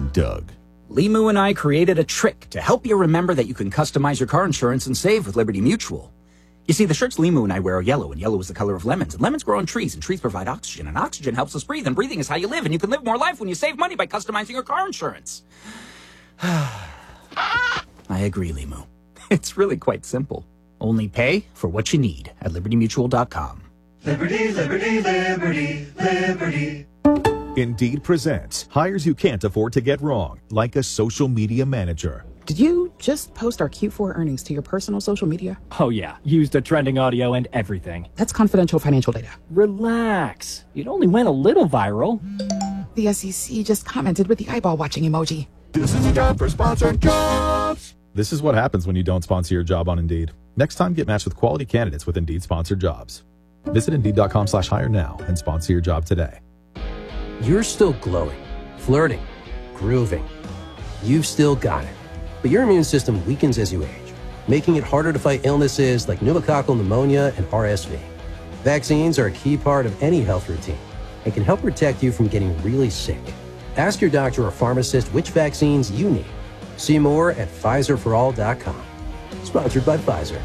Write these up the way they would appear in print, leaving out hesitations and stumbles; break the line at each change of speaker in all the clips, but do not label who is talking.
Doug.
Limu and I created a trick to help you remember that you can customize your car insurance and save with Liberty Mutual. You see, the shirts Limu and I wear are yellow, and yellow is the color of lemons. And lemons grow on trees, and trees provide oxygen, and oxygen helps us breathe, and breathing is how you live, and you can live more life when you save money by customizing your car insurance. I agree, Limu. It's really quite simple. Only pay for what you need at libertymutual.com.
Liberty, liberty, liberty, liberty.
Indeed presents hires you can't afford to get wrong, like a social media manager.
Did you just post our Q4 earnings to your personal social media?
Oh yeah, used the trending audio and everything.
That's confidential financial data.
Relax. It only went a little viral.
The SEC just commented with the eyeball watching emoji.
This is a job for sponsored jobs.
This is what happens when you don't sponsor your job on Indeed. Next time, get matched with quality candidates with Indeed sponsored jobs. Visit Indeed.com/hire now and sponsor your job today.
You're still glowing, flirting, grooving. You've still got it. But your immune system weakens as you age, making it harder to fight illnesses like pneumococcal pneumonia and RSV. Vaccines are a key part of any health routine and can help protect you from getting really sick. Ask your doctor or pharmacist which vaccines you need. See more at PfizerForAll.com. Sponsored by Pfizer.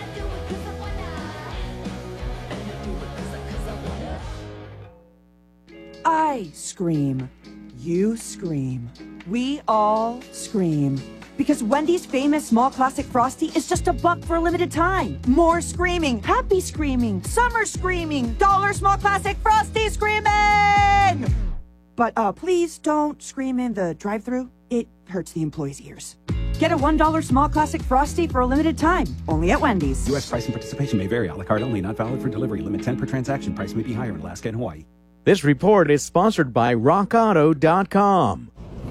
I scream. You scream. We all scream. Because Wendy's famous small classic Frosty is just $1 for a limited time. More screaming, happy screaming, summer screaming, dollar small classic Frosty screaming! But please don't scream in the drive-thru. It hurts the employees' ears. Get a $1 small classic Frosty for a limited time, only at Wendy's.
U.S. price and participation may vary. A la carte only, not valid for delivery. Limit 10 per transaction. Price may be higher in Alaska and Hawaii.
This report is sponsored by RockAuto.com.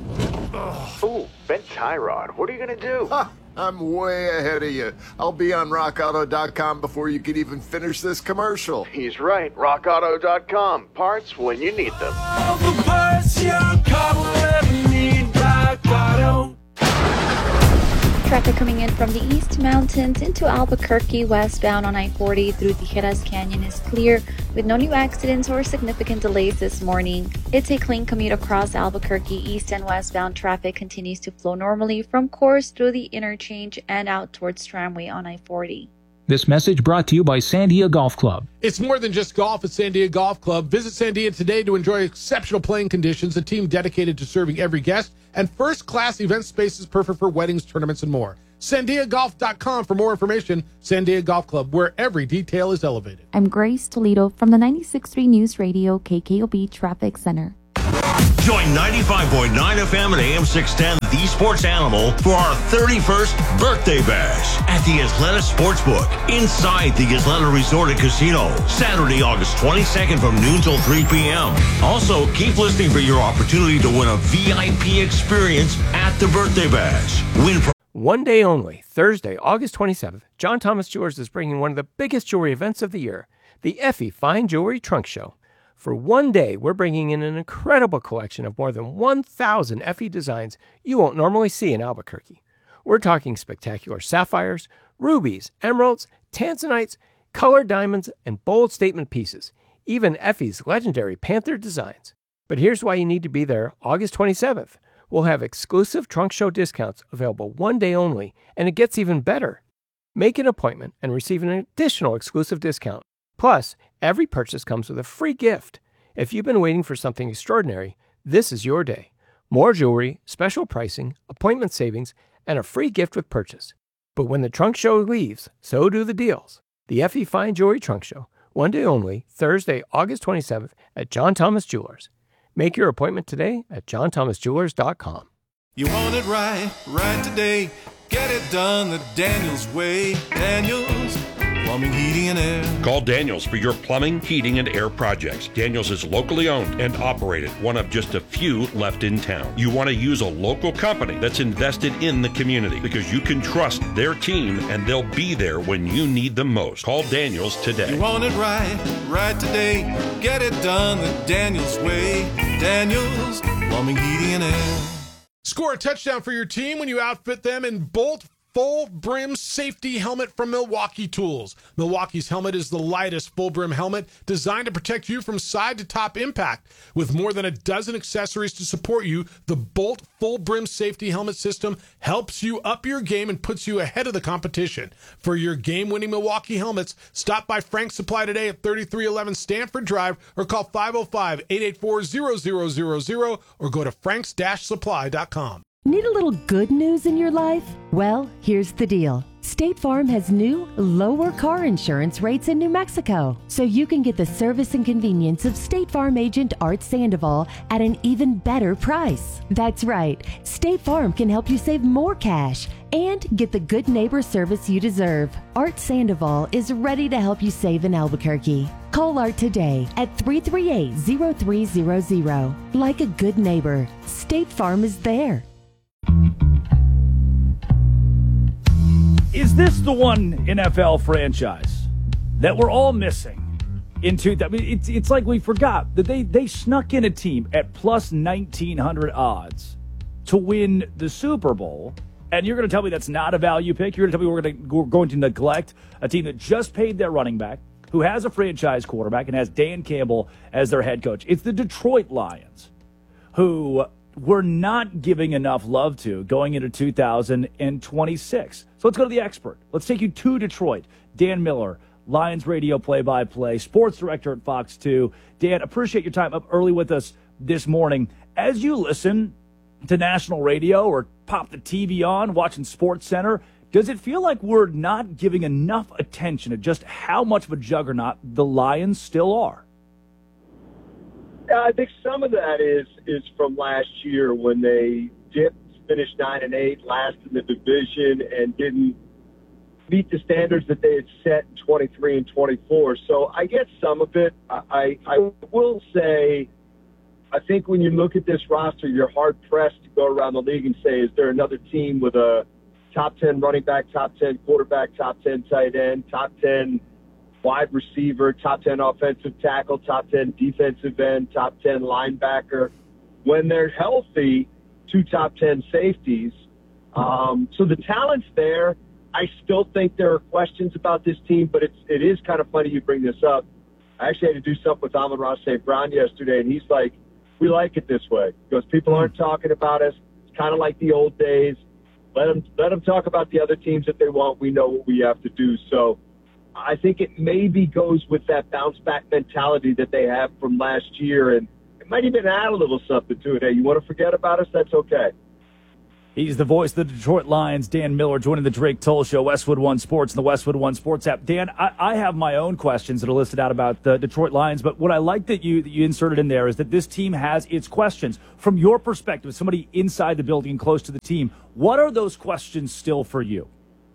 Ooh, Ben Tyrod, what are you going to do?
I'm way ahead of you. I'll be on RockAuto.com before you can even finish this commercial.
He's right. RockAuto.com. Parts when you need them.
All the parts your car will ever need. Rock Auto.
Traffic coming in from the East Mountains into Albuquerque westbound on I-40 through Tijeras Canyon is clear with no new accidents or significant delays this morning. It's a clean commute across Albuquerque. East and westbound traffic continues to flow normally from Coors through the interchange and out towards Tramway on I-40.
This message brought to you by Sandia Golf Club.
It's more than just golf at Sandia Golf Club. Visit Sandia today to enjoy exceptional playing conditions, a team dedicated to serving every guest, and first-class event spaces perfect for weddings, tournaments, and more. SandiaGolf.com for more information. Sandia Golf Club, where every detail is elevated.
I'm Grace Toledo from the 96.3 News Radio KKOB Traffic Center.
Join 95.9 FM and AM 610, The Sports Animal, for our 31st birthday bash at the Isleta Sportsbook inside the Isleta Resort and Casino, Saturday, August 22nd from noon till 3 p.m. Also, keep listening for your opportunity to win a VIP experience at the birthday bash.
One day only, Thursday, August 27th, John Thomas Jewelers is bringing one of the biggest jewelry events of the year, the Effie Fine Jewelry Trunk Show. For one day, we're bringing in an incredible collection of more than 1,000 Effie designs you won't normally see in Albuquerque. We're talking spectacular sapphires, rubies, emeralds, tanzanites, colored diamonds, and bold statement pieces, even Effie's legendary Panther designs. But here's why you need to be there August 27th. We'll have exclusive trunk show discounts available one day only, and it gets even better. Make an appointment and receive an additional exclusive discount. Plus, every purchase comes with a free gift. If you've been waiting for something extraordinary, this is your day. More jewelry, special pricing, appointment savings, and a free gift with purchase. But when the trunk show leaves, so do the deals. The Effie Fine Jewelry Trunk Show, one day only, Thursday, August 27th at John Thomas Jewelers. Make your appointment today at johnthomasjewelers.com.
You want it right today. Get it done the Daniels way. Daniels Plumbing, Heating, and Air.
Call Daniels for your plumbing, heating, and air projects. Daniels is locally owned and operated, one of just a few left in town. You want to use a local company that's invested in the community because you can trust their team and they'll be there when you need them most. Call Daniels today.
You want it right today. Get it done the Daniels way. Daniels Plumbing, Heating, and Air.
Score a touchdown for your team when you outfit them in Bolt full brim safety helmet from Milwaukee Tools. Milwaukee's helmet is the lightest full brim helmet designed to protect you from side to top impact. With more than a dozen accessories to support you, the Bolt full brim safety helmet system helps you up your game and puts you ahead of the competition. For your game-winning Milwaukee helmets, stop by Frank's Supply today at 3311 Stanford Drive or call 505-884-0000 or go to franks-supply.com.
Need a little good news in your life? Well, here's the deal. State Farm has new, lower car insurance rates in New Mexico, so you can get the service and convenience of State Farm agent Art Sandoval at an even better price. That's right. State Farm can help you save more cash and get the good neighbor service you deserve. Art Sandoval is ready to help you save in Albuquerque. Call Art today at 338-0300. Like a good neighbor, State Farm is there.
Is this the one NFL franchise that we're all missing? It's like we forgot that they snuck in a team at plus 1,900 odds to win the Super Bowl, and you're going to tell me that's not a value pick? You're going to tell me we're going to neglect a team that just paid their running back, who has a franchise quarterback and has Dan Campbell as their head coach? It's the Detroit Lions, who we're not giving enough love to going into 2026. So let's go to the expert. Let's take you to Detroit. Dan Miller, Lions radio play-by-play, sports director at Fox 2. Dan, appreciate your time up early with us this morning. As you listen to national radio or pop the TV on, watching Sports Center, does it feel like we're not giving enough attention to just how much of a juggernaut the Lions still are?
I think some of that is from last year when they finished 9-8, last in the division, and didn't meet the standards that they had set in 23 and 24. So I get some of it. I will say, I think when you look at this roster, you're hard-pressed to go around the league and say, is there another team with a top 10 running back, top 10 quarterback, top 10 tight end, top 10 wide receiver, top 10 offensive tackle, top 10 defensive end, top 10 linebacker. When they're healthy, 2 top 10 safeties. So the talent's there. I still think there are questions about this team, but it is kind of funny you bring this up. I actually had to do something with Amon-Ra St. Brown yesterday, and he's like, we like it this way because people aren't talking about us. It's kind of like the old days. Let them talk about the other teams that they want. We know what we have to do. So I think it maybe goes with that bounce-back mentality that they have from last year, and it might even add a little something to it. Hey, you want to forget about us? That's okay.
He's the voice of the Detroit Lions, Dan Miller, joining the Drake Toll Show, Westwood One Sports, and the Westwood One Sports app. Dan, I have my own questions that are listed out about the Detroit Lions, but what I like that you inserted in there is that this team has its questions. From your perspective, somebody inside the building and close to the team, what are those questions still for you?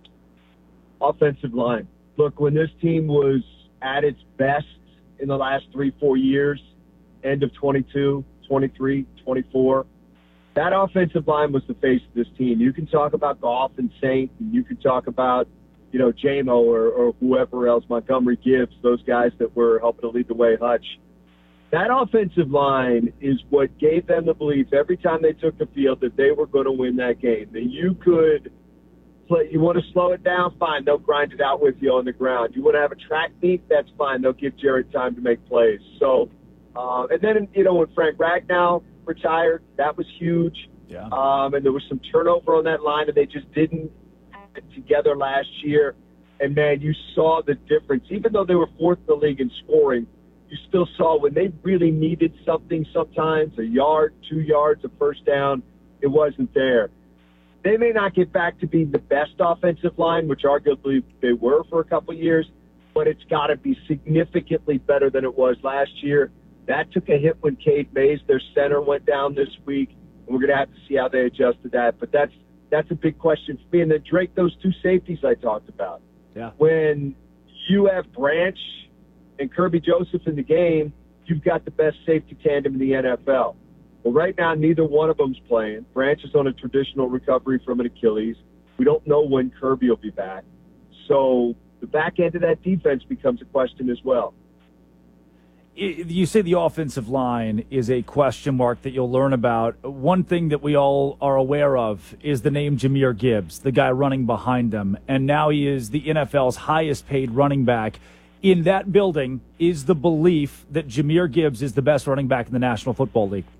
Offensive line. Look, when this team was at its best in the last 3-4 years, end of 22, 23, 24, that offensive line was the face of this team. You can talk about Goff and Saint, and you can talk about, JMO or whoever else, Montgomery Gibbs, those guys that were helping to lead the way, Hutch. That offensive line is what gave them the belief every time they took the field that they were going to win that game, that you could play. You want to slow it down? Fine. They'll grind it out with you on the ground. You want to have a track meet? That's fine. They'll give Jared time to make plays. So, and then, when Frank Ragnow retired, that was huge.
Yeah.
And there was some turnover on that line, and they just didn't have it together last year. And, man, you saw the difference. Even though they were fourth in the league in scoring, you still saw when they really needed something sometimes, a yard, 2 yards, a first down, it wasn't there. They may not get back to being the best offensive line, which arguably they were for a couple of years, but it's got to be significantly better than it was last year. That took a hit when Cade Mays, their center, went down this week, and we're going to have to see how they adjust to that. But that's a big question for me. And then, Drake, those 2 safeties I talked about.
Yeah.
When you have Branch and Kirby Joseph in the game, you've got the best safety tandem in the NFL. Well, right now, neither one of them's playing. Branch is on a traditional recovery from an Achilles. We don't know when Kirby will be back. So the back end of that defense becomes a question as well.
You say the offensive line is a question mark that you'll learn about. One thing that we all are aware of is the name Jahmyr Gibbs, the guy running behind them. And now he is the NFL's highest paid running back. In that building is the belief that Jahmyr Gibbs is the best running back in the National Football League.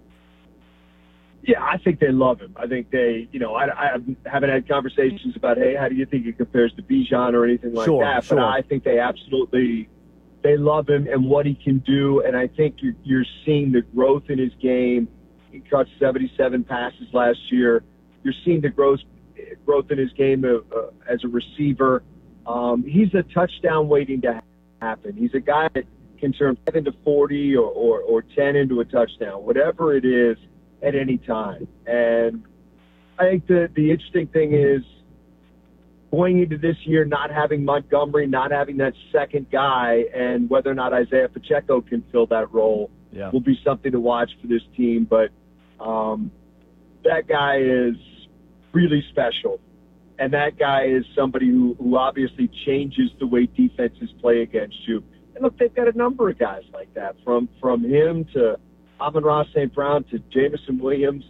Yeah, I think they love him. I think they, I haven't had conversations about, hey, how do you think he compares to Bijan or anything like that? But I think they absolutely, they love him and what he can do. And I think you're seeing the growth in his game. He caught 77 passes last year. You're seeing the growth in his game as a receiver. He's a touchdown waiting to happen. He's a guy that can turn 5 into 40 or 10 into a touchdown, whatever it is, at any time. And I think the interesting thing is going into this year, not having Montgomery, not having that second guy, and whether or not Isaiah Pacheco can fill that role will be something to watch for this team. But that guy is really special. And that guy is somebody who obviously changes the way defenses play against you. And look, they've got a number of guys like that, from him to Amon-Ra St. Brown to Jameson Williams,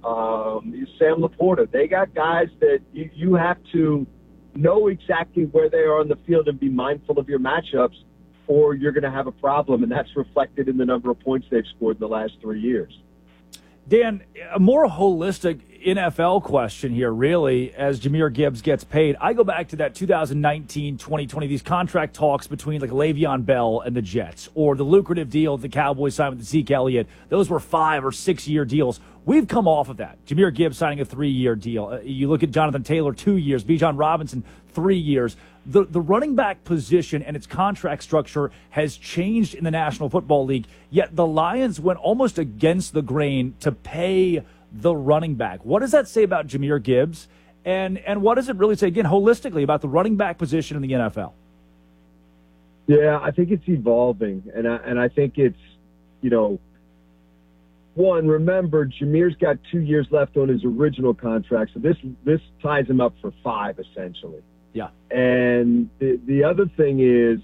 Sam Laporta. They got guys that you have to know exactly where they are on the field and be mindful of your matchups, or you're going to have a problem, and that's reflected in the number of points they've scored in the last 3 years.
Dan, a more holistic NFL question here, really, as Jahmyr Gibbs gets paid. I go back to that 2019-2020, these contract talks between like Le'Veon Bell and the Jets, or the lucrative deal the Cowboys signed with Zeke Elliott. Those were 5 or 6 year deals. We've come off of that. Jahmyr Gibbs signing a 3-year deal. You look at Jonathan Taylor, 2 years. Bijan Robinson, 3 years. The running back position and its contract structure has changed in the National Football League, yet the Lions went almost against the grain to pay the running back. What does that say about Jahmyr Gibbs? And what does it really say, again, holistically about the running back position in the NFL?
Yeah, I think it's evolving. And I think it's, one, remember, Jahmyr's got 2 years left on his original contract. So this ties him up for 5, essentially.
Yeah.
And the other thing is,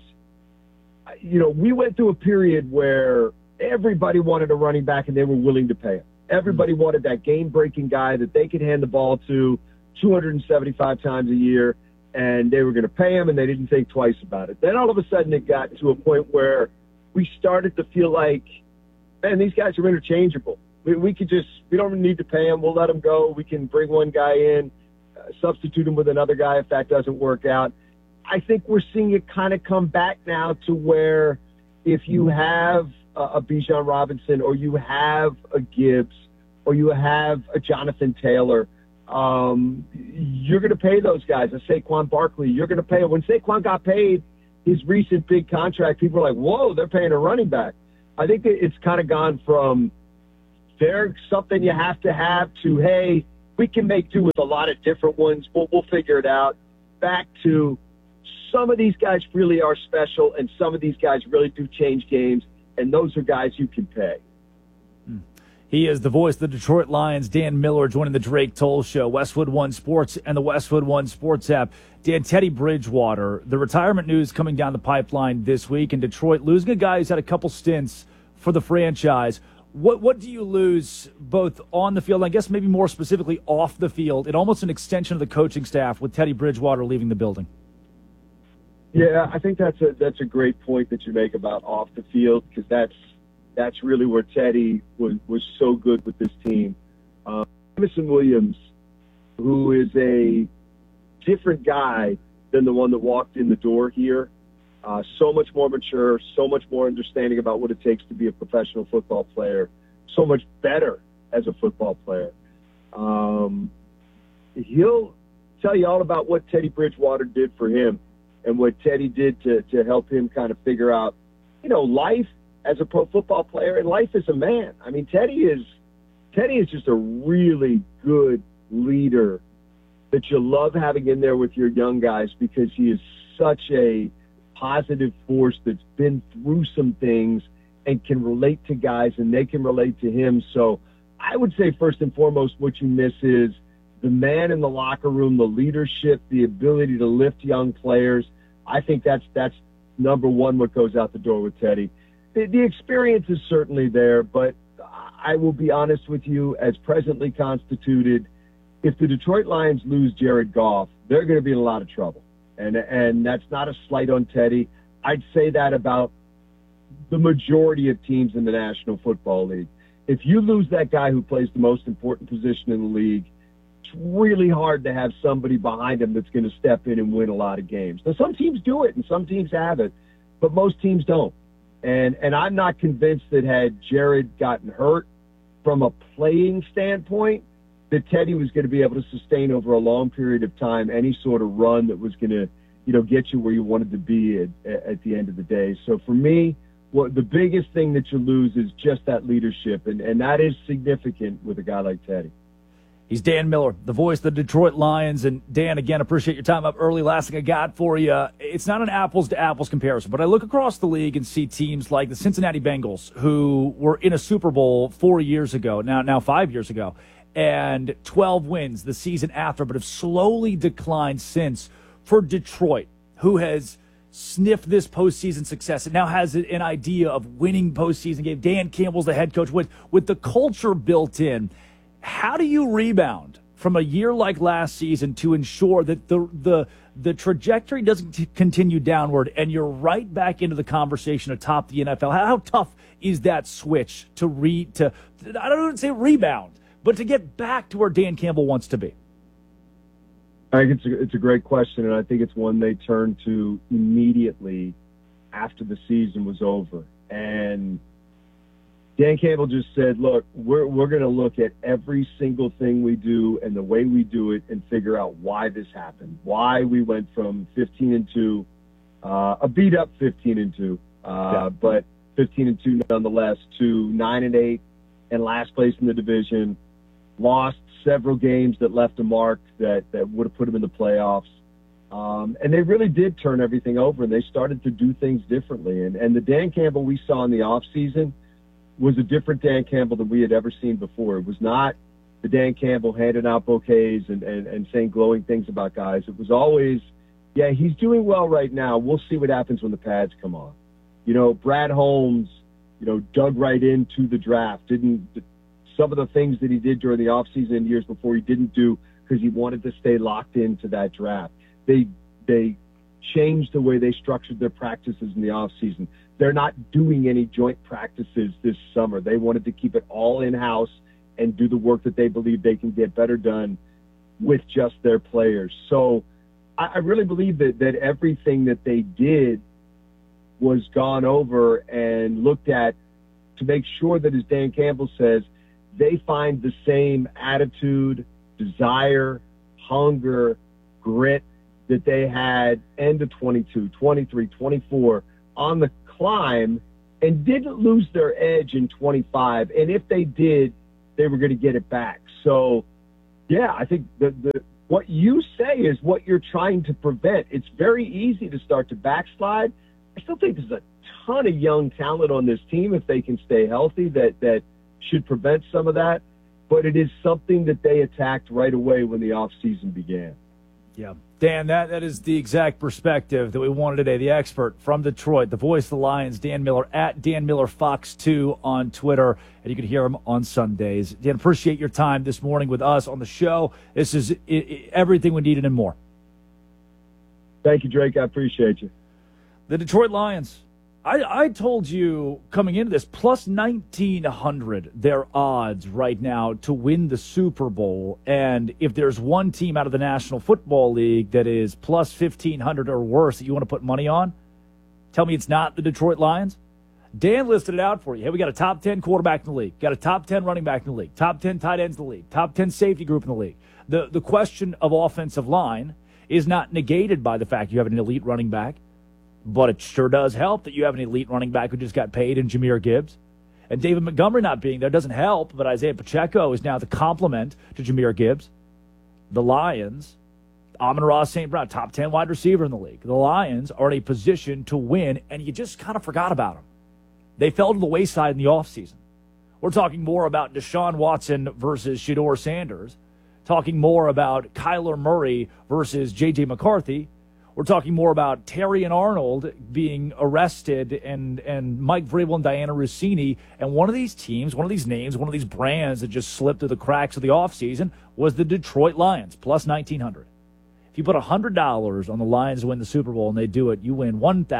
we went through a period where everybody wanted a running back and they were willing to pay him. Everybody wanted that game-breaking guy that they could hand the ball to 275 times a year, and they were going to pay him, and they didn't think twice about it. Then all of a sudden it got to a point where we started to feel like, man, these guys are interchangeable. We don't need to pay him. We'll let him go. We can bring one guy in, substitute him with another guy if that doesn't work out. I think we're seeing it kind of come back now to where if you have a Bijan Robinson, or you have a Gibbs, or you have a Jonathan Taylor, you're going to pay those guys. A Saquon Barkley, you're going to pay him. When Saquon got paid his recent big contract, people were like, whoa, they're paying a running back. I think that it's kind of gone from there's something you have to, hey, we can make do with a lot of different ones. We'll figure it out. Back to some of these guys really are special, and some of these guys really do change games. And those are guys you can pay.
He is the voice of the Detroit Lions, Dan Miller, joining the Drake Toll Show, Westwood One Sports and the Westwood One Sports app. Dan, Teddy Bridgewater, the retirement news coming down the pipeline this week in Detroit, losing a guy who's had a couple stints for the franchise. What do you lose both on the field, and I guess maybe more specifically off the field, and almost an extension of the coaching staff with Teddy Bridgewater leaving the building?
Yeah, I think that's a great point that you make about off the field, because that's really where Teddy was so good with this team. Jameson Williams, who is a different guy than the one that walked in the door here, so much more mature, so much more understanding about what it takes to be a professional football player, so much better as a football player. He'll tell you all about what Teddy Bridgewater did for him, and what Teddy did to help him kind of figure out, life as a pro football player and life as a man. I mean, Teddy is just a really good leader that you love having in there with your young guys, because he is such a positive force that's been through some things and can relate to guys, and they can relate to him. So I would say first and foremost, what you miss is the man in the locker room, the leadership, the ability to lift young players. I think that's number one, what goes out the door with Teddy. the experience is certainly there, but I will be honest with you, as presently constituted, if the Detroit Lions lose Jared Goff, they're going to be in a lot of trouble. And that's not a slight on Teddy. I'd say that about the majority of teams in the National Football League. If you lose that guy who plays the most important position in the league, it's really hard to have somebody behind him that's going to step in and win a lot of games. Now, some teams do it and some teams have it, but most teams don't. And I'm not convinced that had Jared gotten hurt from a playing standpoint, that Teddy was going to be able to sustain over a long period of time any sort of run that was going to, get you where you wanted to be at the end of the day. So for me, the biggest thing that you lose is just that leadership, and that is significant with a guy like Teddy.
He's Dan Miller, the voice of the Detroit Lions. And Dan, again, appreciate your time up early. Last thing I got for you, it's not an apples-to-apples comparison, but I look across the league and see teams like the Cincinnati Bengals, who were in a Super Bowl 4 years ago, now 5 years ago, and 12 wins the season after, but have slowly declined since. For Detroit, who has sniffed this postseason success and now has an idea of winning postseason game. Dan Campbell's the head coach with the culture built in. How do you rebound from a year like last season to ensure that the trajectory doesn't continue downward and you're right back into the conversation atop the NFL? How tough is that switch to I don't even say rebound, but to get back to where Dan Campbell wants to be?
I think it's a great question, and I think it's one they turned to immediately after the season was over. And Dan Campbell just said, look, we're going to look at every single thing we do and the way we do it and figure out why this happened, why we went from 15-2, a beat-up 15-2, but 15-2 nonetheless, to 9-8 and last place in the division, lost several games that left a mark that would have put them in the playoffs. And they really did turn everything over, and they started to do things differently. And the Dan Campbell we saw in the offseason was a different Dan Campbell than we had ever seen before. It was not the Dan Campbell handing out bouquets and saying glowing things about guys. It was always, yeah, he's doing well right now. We'll see what happens when the pads come on. Brad Holmes, dug right into the draft. Some of the things that he did during the offseason and years before he didn't do because he wanted to stay locked into that draft. They changed the way they structured their practices in the offseason. They're not doing any joint practices this summer. They wanted to keep it all in-house and do the work that they believe they can get better done with just their players. So I really believe that everything that they did was gone over and looked at to make sure that, as Dan Campbell says, they find the same attitude, desire, hunger, grit that they had end of 22, 23, 24 on the climb, and didn't lose their edge in 25. And if they did, they were going to get it back. So, yeah, I think what you say is what you're trying to prevent. It's very easy to start to backslide. I still think there's a ton of young talent on this team, if they can stay healthy, that should prevent some of that. But it is something that they attacked right away when the offseason began.
Yeah. Dan, that is the exact perspective that we wanted today. The expert from Detroit, the voice of the Lions, Dan Miller, at Dan Miller Fox 2 on Twitter, and you can hear him on Sundays. Dan, appreciate your time this morning with us on the show. This is everything we needed and more.
Thank you, Drake. I appreciate you.
The Detroit Lions. I told you coming into this, plus 1,900 their odds right now to win the Super Bowl. And if there's one team out of the National Football League that is plus 1,500 or worse that you want to put money on, tell me it's not the Detroit Lions. Dan listed it out for you. Hey, we got a top 10 quarterback in the league, got a top 10 running back in the league, top 10 tight ends in the league, top 10 safety group in the league. The question of offensive line is not negated by the fact you have an elite running back. But it sure does help that you have an elite running back who just got paid in Jahmyr Gibbs. And David Montgomery not being there doesn't help, but Isaiah Pacheco is now the complement to Jahmyr Gibbs. The Lions, Amon-Ra St. Brown, top 10 wide receiver in the league. The Lions are in a position to win, and you just kind of forgot about them. They fell to the wayside in the offseason. We're talking more about Deshaun Watson versus Shedeur Sanders, talking more about Kyler Murray versus J.J. McCarthy. We're talking more about Terry and Arnold being arrested and Mike Vrabel and Diana Rossini. And one of these teams, one of these names, one of these brands that just slipped through the cracks of the offseason was the Detroit Lions, plus 1,900. If you put $100 on the Lions to win the Super Bowl and they do it, you win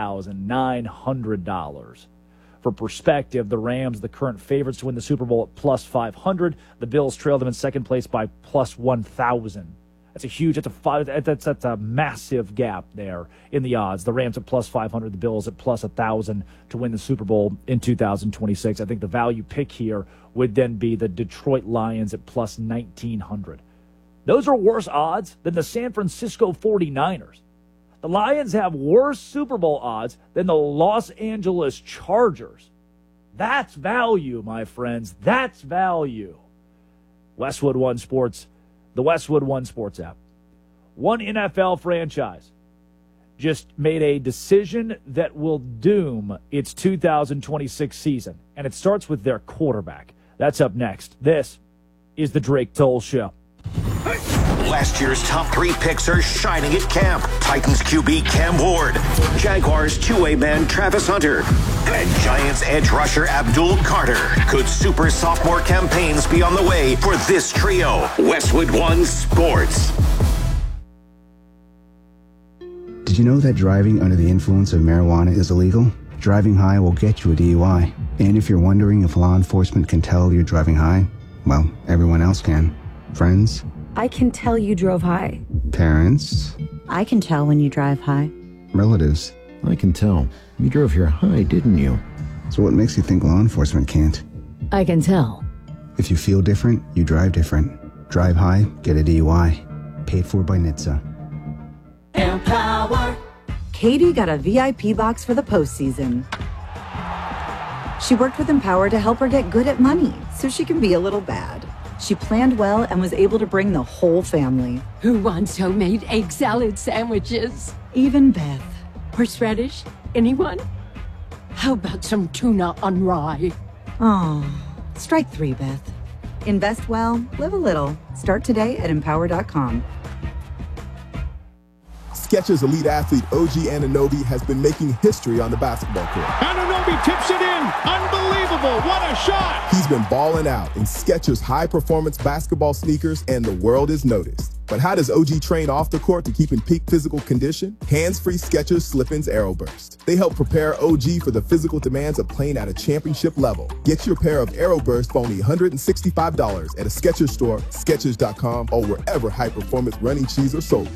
$1,900. For perspective, the Rams, the current favorites to win the Super Bowl at plus 500. The Bills trail them in second place by plus 1,000. That's a huge, that's a massive gap there in the odds. The Rams at plus 500, the Bills at plus 1,000 to win the Super Bowl in 2026. I think the value pick here would then be the Detroit Lions at plus 1,900. Those are worse odds than the San Francisco 49ers. The Lions have worse Super Bowl odds than the Los Angeles Chargers. That's value, my friends. That's value. Westwood One Sports. The Westwood One Sports app. One NFL franchise just made a decision that will doom its 2026 season, and it starts with their quarterback. That's up next. This is the Drake Toll Show.
Last year's top 3 picks are shining at camp. Titans QB Cam Ward, Jaguars two-way man Travis Hunter, and Giants edge rusher Abdul Carter. Could super sophomore campaigns be on the way for this trio? Westwood One Sports.
Did you know that driving under the influence of marijuana is illegal? Driving high will get you a DUI. And if you're wondering if law enforcement can tell you're driving high, well, everyone else can. Friends?
I can tell you drove high.
Parents?
I can tell when you drive high.
Relatives?
I can tell. You drove here high, didn't you?
So what makes you think law enforcement can't?
I can tell.
If you feel different, you drive different. Drive high, get a DUI. Paid for by NHTSA.
Empower. Katie got a VIP box for the postseason. She worked with Empower to help her get good at money so she can be a little bad. She planned well and was able to bring the whole family.
Who wants homemade egg salad sandwiches?
Even Beth.
Horseradish? Anyone? How about some tuna on rye?
Oh, strike 3, Beth. Invest well, live a little. Start today at Empower.com.
Skechers elite athlete OG Anunoby has been making history on the basketball court.
Anunoby tips it in. Unbelievable. What a shot.
He's been balling out in Skechers high-performance basketball sneakers, and the world is noticed. But how does OG train off the court to keep in peak physical condition? Hands-free Skechers Slip-ins Aeroburst. They help prepare OG for the physical demands of playing at a championship level. Get your pair of Aeroburst for only $165 at a Skechers store, Skechers.com, or wherever high-performance running shoes are sold.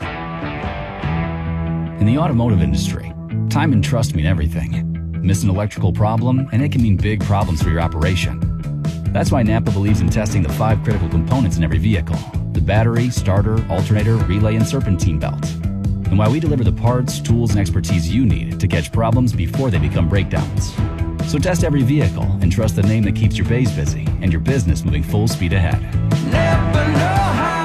In the automotive industry, time and trust mean everything. Miss an electrical problem, and it can mean big problems for your operation. That's why Napa believes in testing the 5 critical components in every vehicle: the battery, starter, alternator, relay, and serpentine belt. And why we deliver the parts, tools, and expertise you need to catch problems before they become breakdowns. So test every vehicle and trust the name that keeps your bays busy and your business moving full speed ahead.
Never know how.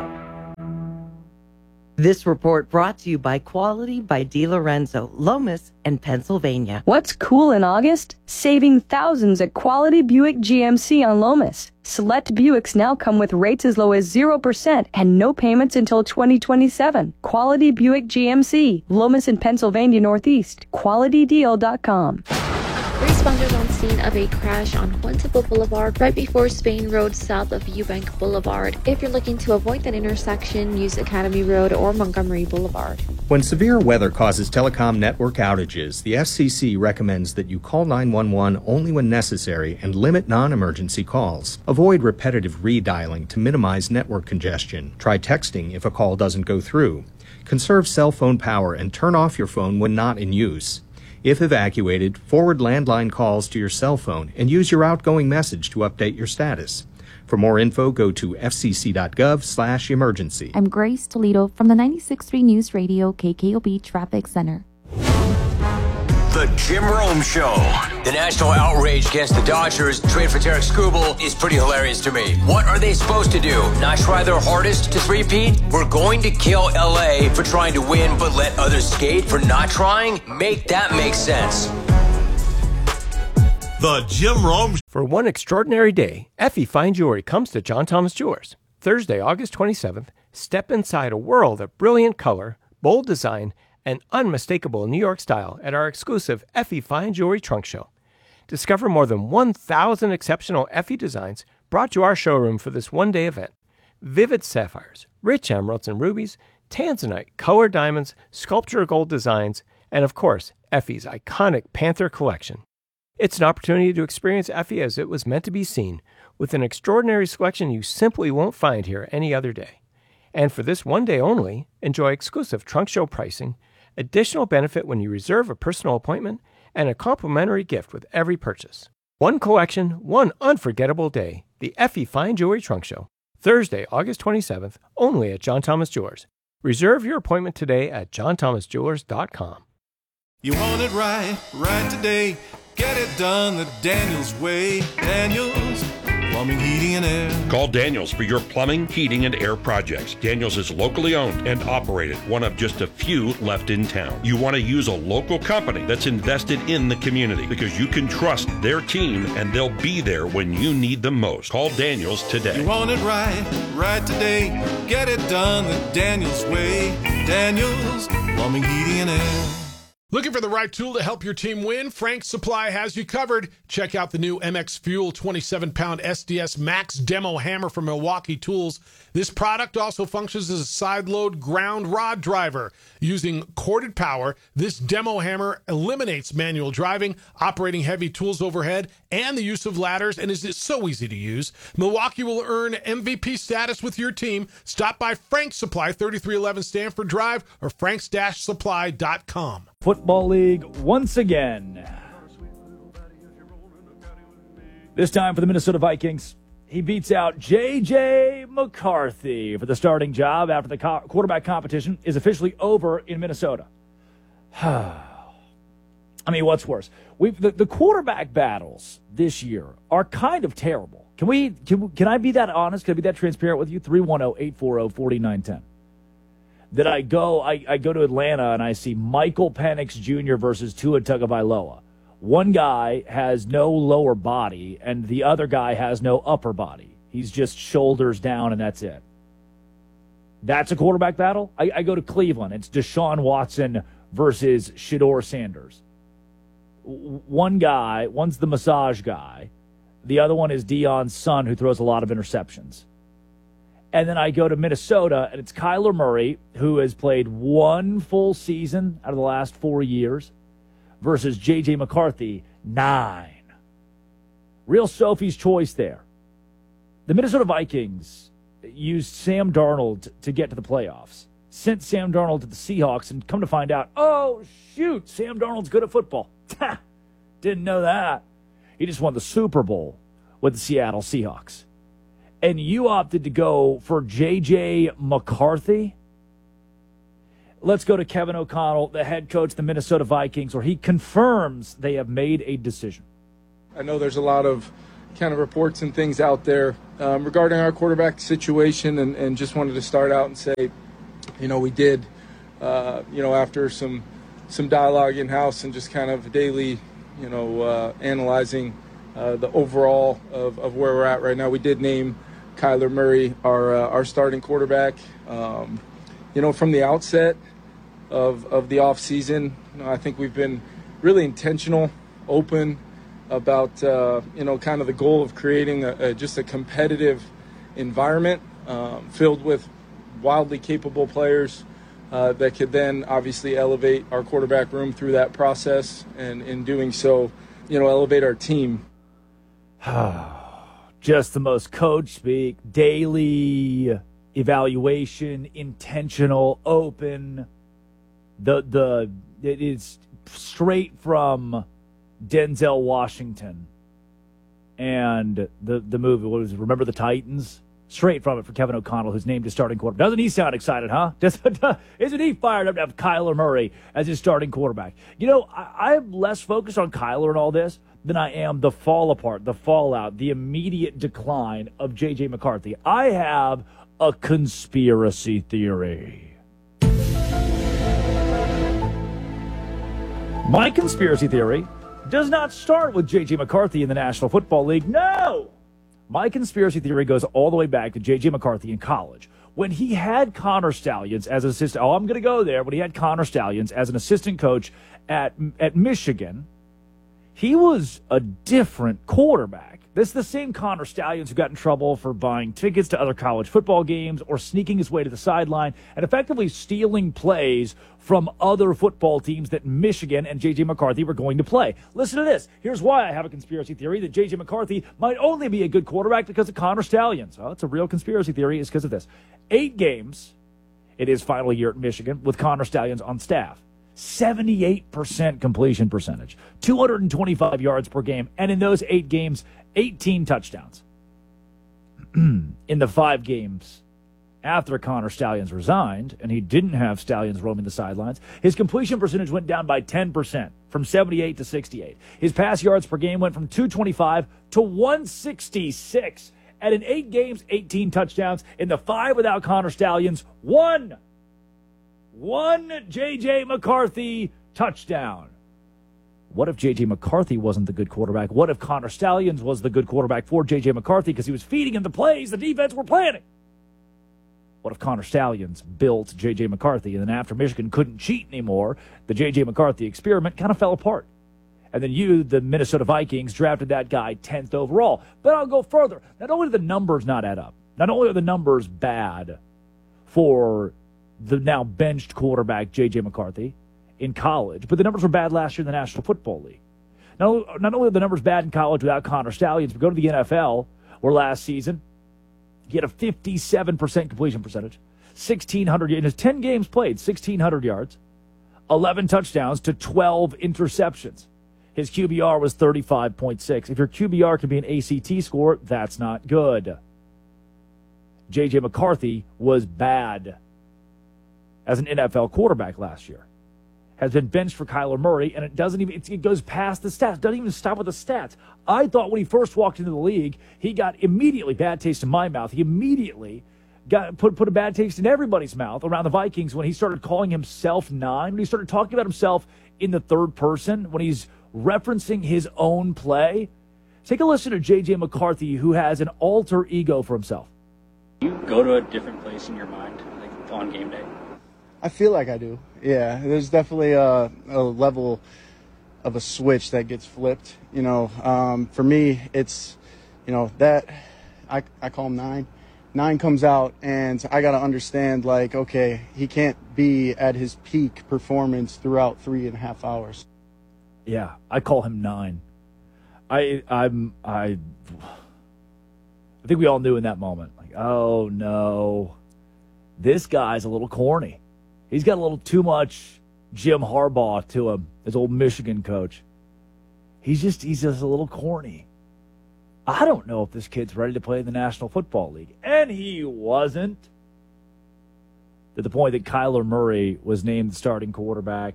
This report brought to you by Quality by DiLorenzo, Lomas, and Pennsylvania.
What's cool in August? Saving thousands at Quality Buick GMC on Lomas. Select Buicks now come with rates as low as 0% and no payments until 2027. Quality Buick GMC, Lomas and Pennsylvania Northeast. QualityDeal.com.
Responders on scene of a crash on Huentepec Boulevard right before Spain Road south of Eubank Boulevard. If you're looking to avoid that intersection, use Academy Road or Montgomery Boulevard.
When severe weather causes telecom network outages, the FCC recommends that you call 911 only when necessary and limit non-emergency calls. Avoid repetitive redialing to minimize network congestion. Try texting if a call doesn't go through. Conserve cell phone power and turn off your phone when not in use. If evacuated, forward landline calls to your cell phone and use your outgoing message to update your status. For more info, go to fcc.gov/emergency.
I'm Grace Toledo from the 96.3 News Radio KKOB Traffic Center.
The Jim Rome Show.
The national outrage against the Dodgers trade for Tarek Skubal is pretty hilarious to me. What are they supposed to do? Not try their hardest to three-peat? We're going to kill LA for trying to win but let others skate for not trying? Make that make sense.
The Jim Rome.
For one extraordinary day, Effie Fine Jewelry comes to John Thomas Jewelers. Thursday, August 27th, step inside a world of brilliant color, bold design, and unmistakable New York style at our exclusive Effie Fine Jewelry Trunk Show. Discover more than 1,000 exceptional Effie designs brought to our showroom for this one-day event. Vivid sapphires, rich emeralds and rubies, tanzanite, colored diamonds, sculpture gold designs, and of course, Effie's iconic Panther collection. It's an opportunity to experience Effie as it was meant to be seen, with an extraordinary selection you simply won't find here any other day. And for this one day only, enjoy exclusive trunk show pricing, additional benefit when you reserve a personal appointment, and a complimentary gift with every purchase. One collection, one unforgettable day. The Effie Fine Jewelry Trunk Show. Thursday, August 27th, only at John Thomas Jewelers. Reserve your appointment today at johnthomasjewelers.com.
You want it right today. Get it done the Daniels way. Daniels Plumbing, Heating, and Air.
Call Daniels for your plumbing, heating, and air projects. Daniels is locally owned and operated, one of just a few left in town. You want to use a local company that's invested in the community because you can trust their team and they'll be there when you need them most. Call Daniels today.
You want it right today. Get it done the Daniels way. Daniels Plumbing, Heating, and Air.
Looking for the right tool to help your team win? Frank's Supply has you covered. Check out the new MX Fuel 27-pound SDS Max Demo Hammer from Milwaukee Tools. This product also functions as a side-load ground rod driver. Using corded power, this demo hammer eliminates manual driving, operating heavy tools overhead, and the use of ladders, and is so easy to use. Milwaukee will earn MVP status with your team. Stop by Frank's Supply, 3311 Stanford Drive, or franks-supply.com.
Football League once again. This time for the Minnesota Vikings. He beats out J.J. McCarthy for the starting job after the quarterback competition is officially over in Minnesota. I mean, what's worse? The quarterback battles this year are kind of terrible. Can I be that honest? Can I be that transparent with you? 310-840-4910. That I go to Atlanta and I see Michael Penix Jr. versus Tua Tagovailoa. One guy has no lower body and the other guy has no upper body. He's just shoulders down and that's it. That's a quarterback battle? I go to Cleveland. It's Deshaun Watson versus Shedeur Sanders. One's the massage guy. The other one is Deion's son who throws a lot of interceptions. And then I go to Minnesota, and it's Kyler Murray, who has played one full season out of the last 4 years, versus J.J. McCarthy, 9. Real Sophie's choice there. The Minnesota Vikings used Sam Darnold to get to the playoffs, sent Sam Darnold to the Seahawks, and come to find out, oh, shoot, Sam Darnold's good at football. Didn't know that. He just won the Super Bowl with the Seattle Seahawks. And you opted to go for J.J. McCarthy? Let's go to Kevin O'Connell, the head coach of the Minnesota Vikings, where he confirms they have made a decision.
I know there's a lot of kind of reports and things out there regarding our quarterback situation, and just wanted to start out and say, we did, after some dialogue in-house and just kind of daily, analyzing the overall of where we're at right now, we did name Kyler Murray our starting quarterback. From the outset of the offseason, I think we've been really intentional, open about, kind of the goal of creating just a competitive environment filled with wildly capable players that could then obviously elevate our quarterback room through that process, and in doing so, elevate our team.
Just the most coach speak, daily evaluation, intentional, open. It is straight from Denzel Washington and the movie. What was it? Remember the Titans? Straight from it for Kevin O'Connell, who's named his starting quarterback. Doesn't he sound excited, huh? Isn't he fired up to have Kyler Murray as his starting quarterback? I'm less focused on Kyler and all this than I am the fall apart, the fallout, the immediate decline of J.J. McCarthy. I have a conspiracy theory. My conspiracy theory does not start with J.J. McCarthy in the National Football League. No! My conspiracy theory goes all the way back to J.J. McCarthy in college, when he had Connor Stalions as an assistant, I'm going to go there. When he had Connor Stalions as an assistant coach at Michigan, he was a different quarterback. This is the same Connor Stalions who got in trouble for buying tickets to other college football games or sneaking his way to the sideline and effectively stealing plays from other football teams that Michigan and J.J. McCarthy were going to play. Listen to this. Here's why I have a conspiracy theory that J.J. McCarthy might only be a good quarterback because of Connor Stalions. Oh, it's a real conspiracy theory. It's because of this. 8 games in his final year at Michigan with Connor Stalions on staff. 78% completion percentage, 225 yards per game, and in those 8 games, 18 touchdowns. In the 5 games after Connor Stalions resigned, and he didn't have Stalions roaming the sidelines, his completion percentage went down by 10%, from 78 to 68. His pass yards per game went from 225 to 166. And in 8 games, 18 touchdowns. In the 5 without Connor Stalions, one J.J. McCarthy touchdown. What if J.J. McCarthy wasn't the good quarterback? What if Connor Stalions was the good quarterback for J.J. McCarthy because he was feeding him the plays the defense were planning? What if Connor Stalions built J.J. McCarthy, and then after Michigan couldn't cheat anymore, the J.J. McCarthy experiment kind of fell apart? And then you, the Minnesota Vikings, drafted that guy 10th overall. But I'll go further. Not only do the numbers not add up, not only are the numbers bad for the now benched quarterback J.J. McCarthy in college, but the numbers were bad last year in the National Football League. Not only are the numbers bad in college without Connor Stalions, but go to the NFL, where last season he had a 57% completion percentage, 1,600 in his 10 games played, 1,600 yards, 11 touchdowns to 12 interceptions. His QBR was 35.6. If your QBR can be an ACT score, that's not good. J.J. McCarthy was bad as an NFL quarterback last year. Has been benched for Kyler Murray, and it goes past the stats. Doesn't even stop with the stats. I thought when he first walked into the league, he got immediately, bad taste in my mouth, he immediately got put a bad taste in everybody's mouth around the Vikings when he started calling himself 9, when he started talking about himself in the third person, when he's referencing his own play. Take a listen to J.J. McCarthy, who has an alter ego for himself.
You go to a different place in your mind, like on game day?
I feel like I do. Yeah, there's definitely a level of a switch that gets flipped. For me, it's, that I call him 9. 9 comes out, and I got to understand, okay, he can't be at his peak performance throughout 3.5 hours.
Yeah, I call him 9. I think we all knew in that moment, oh no, this guy's a little corny. He's got a little too much Jim Harbaugh to him, his old Michigan coach. He's just a little corny. I don't know if this kid's ready to play in the National Football League. And he wasn't. To the point that Kyler Murray was named the starting quarterback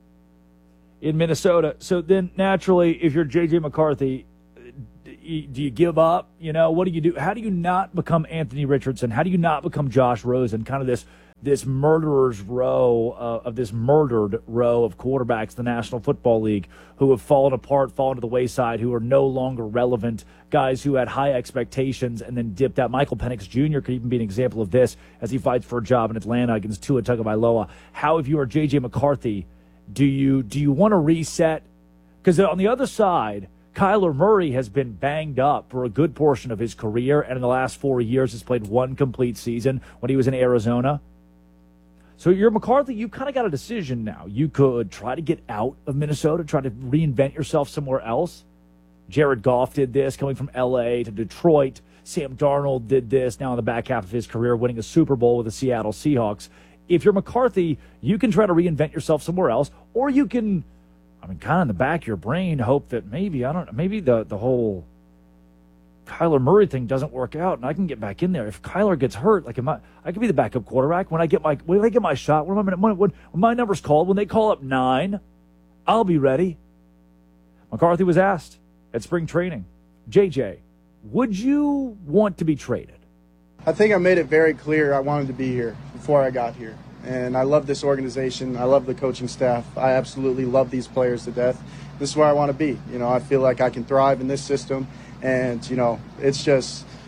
in Minnesota. So then, naturally, if you're J.J. McCarthy, do you give up? What do you do? How do you not become Anthony Richardson? How do you not become Josh Rosen? Kind of this murderer's row this murdered row of quarterbacks in the National Football League who have fallen apart, fallen to the wayside, who are no longer relevant, guys who had high expectations and then dipped out. Michael Penix Jr. could even be an example of this as he fights for a job in Atlanta against Tua Tagovailoa. How, if you are J.J. McCarthy, do you want to reset? Because on the other side, Kyler Murray has been banged up for a good portion of his career, and in the last 4 years has played one complete season when he was in Arizona. So you're McCarthy, you kind of got a decision now. You could try to get out of Minnesota, try to reinvent yourself somewhere else. Jared Goff did this, coming from L.A. to Detroit. Sam Darnold did this now in the back half of his career, winning a Super Bowl with the Seattle Seahawks. If you're McCarthy, you can try to reinvent yourself somewhere else, or you can, kind of in the back of your brain, hope that maybe the whole Kyler Murray thing doesn't work out and I can get back in there. If Kyler gets hurt, I could be the backup quarterback. When I get my shot, when my number's called, when they call up 9, I'll be ready. McCarthy was asked at spring training, JJ, would you want to be traded?
I think I made it very clear I wanted to be here before I got here. And I love this organization. I love the coaching staff. I absolutely love these players to death. This is where I want to be. I feel like I can thrive in this system. And, it's just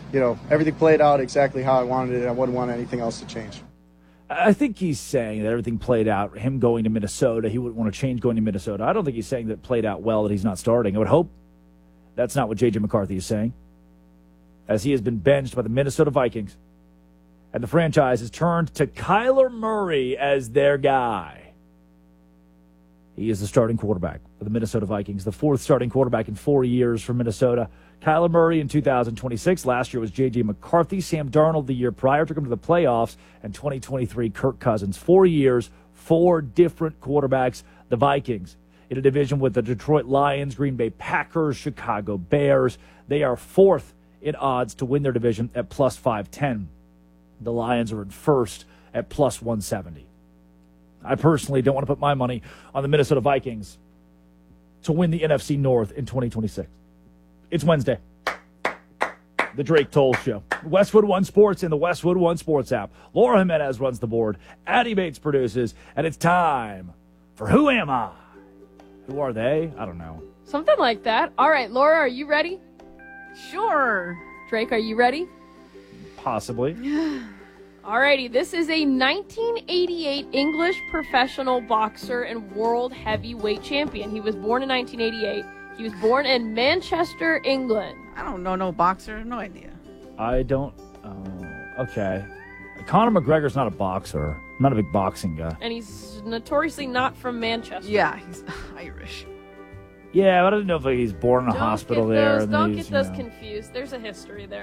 everything played out exactly how I wanted it. I wouldn't want anything else to change.
I think he's saying that everything played out, him going to Minnesota, he wouldn't want to change going to Minnesota. I don't think he's saying that it played out well, that he's not starting. I would hope that's not what J.J. McCarthy is saying, as he has been benched by the Minnesota Vikings. And the franchise has turned to Kyler Murray as their guy. He is the starting quarterback for the Minnesota Vikings, the fourth starting quarterback in 4 years for Minnesota. Kyler Murray in 2026. Last year was J.J. McCarthy. Sam Darnold the year prior took him to the playoffs. And 2023, Kirk Cousins. 4 years, 4 different quarterbacks. The Vikings in a division with the Detroit Lions, Green Bay Packers, Chicago Bears. They are fourth in odds to win their division at plus 510. The Lions are in first at plus 170. I personally don't want to put my money on the Minnesota Vikings to win the NFC North in 2026. It's Wednesday. The Drake Toll Show. Westwood One Sports in the Westwood One Sports app. Laura Jimenez runs the board. Addie Bates produces. And it's time for Who Am I? Who are they? I don't know.
Something like that. All right, Laura, are you ready?
Sure.
Drake, are you ready?
Possibly.
Alrighty, this is a 1988 English professional boxer and world heavyweight champion. He was born in 1988. He was born in Manchester, England.
I don't know no boxer. No idea.
I don't. Okay. Conor McGregor's not a boxer. I'm not a big boxing guy.
And he's notoriously not from Manchester.
Yeah, he's Irish.
Yeah, but I didn't know if he's born in a hospital there.
Don't get those confused. There's a history there.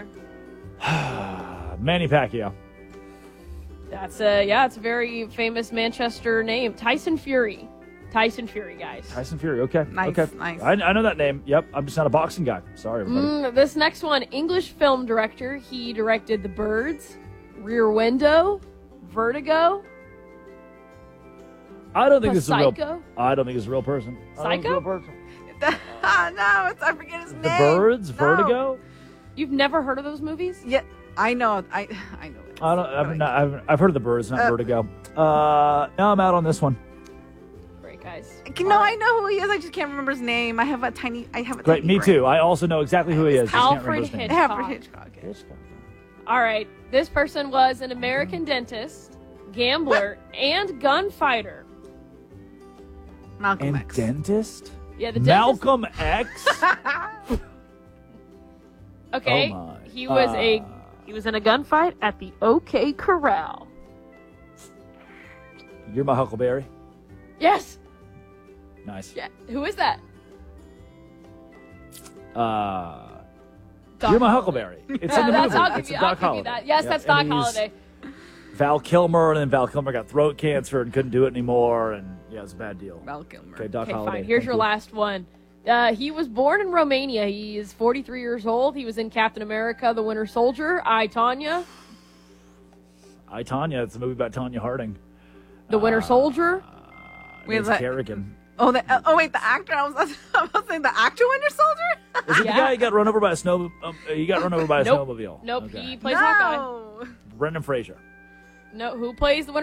Manny Pacquiao.
It's a very famous Manchester name. Tyson Fury. Tyson Fury, guys.
Tyson Fury, okay.
Nice,
okay.
nice.
I know that name. Yep, I'm just not a boxing guy. Sorry, everybody.
This next one, English film director. He directed The Birds, Rear Window, Vertigo.
I don't think this is a real.
Psycho?
I don't think it's a real person.
Psycho?
No, I forget his name.
The Birds, Vertigo.
You've never heard of those movies?
Yeah, I know. I know it.
I've heard of The Birds, not Vertigo. Now I'm out on this one.
Great, guys.
No, I know who he is. I just can't remember his name. I have a tiny.
Great, me too. I also know exactly who he is.
Alfred Hitchcock.
Alfred Hitchcock.
All right. This person was an American dentist, gambler, and gunfighter.
Malcolm
X. Dentist?
Yeah, the
Malcolm X?
Okay.
Oh my.
He was in a gunfight at the OK Corral.
You're my Huckleberry?
Yes.
Nice.
Yeah. Who is that?
You're my Huckleberry. It's in the movie.
I'll give you that. Yes,
Yeah,
that's Doc
and he's
Holliday.
Val Kilmer, and then Val Kilmer got throat cancer and couldn't do it anymore, and yeah, it was a bad deal.
Val Kilmer.
Okay, Doc
Okay,
Holliday.
fine. Here's
Thank
your
you.
last one. He was born in Romania. He is 43 years old. He was in Captain America, The Winter Soldier, I, Tonya.
I, Tonya. It's a movie about Tonya Harding.
The Winter Soldier.
It's Kerrigan.
Oh, wait, the actor. I was saying the actor Winter Soldier.
Is it the guy who got run over by a snow? He got run over by a snowmobile.
Nope.
Okay.
He plays Hawkeye.
Brendan Fraser.
No, who plays the Winter